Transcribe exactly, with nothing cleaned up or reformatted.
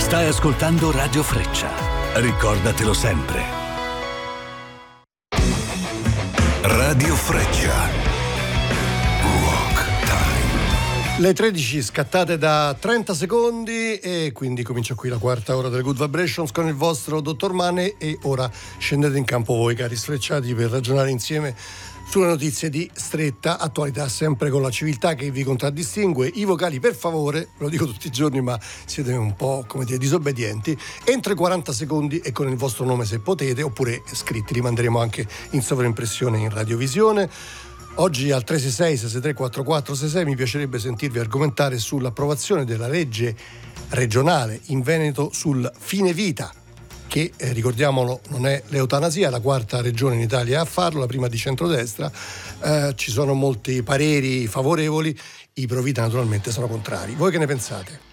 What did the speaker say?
Stai ascoltando Radio Freccia. Ricordatelo sempre. Radio Freccia. Rock Time. Le tredici scattate da trenta secondi e quindi comincia qui la quarta ora delle Good Vibrations con il vostro dottor Mane, e ora scendete in campo voi, cari sfrecciati, per ragionare insieme sulle notizie di stretta attualità, sempre con la civiltà che vi contraddistingue. I vocali, per favore, lo dico tutti i giorni ma siete un po', come dire, disobbedienti, entro i quaranta secondi e con il vostro nome se potete, oppure scritti, li manderemo anche in sovraimpressione in radiovisione. Oggi al tre sei sei sei sei tre quattro quattro sei sei mi piacerebbe sentirvi argomentare sull'approvazione della legge regionale in Veneto sul fine vita, che eh, ricordiamolo non è l'eutanasia, è la quarta regione in Italia a farlo, la prima di centrodestra. Eh, ci sono molti pareri favorevoli, i pro vita naturalmente sono contrari. Voi che ne pensate?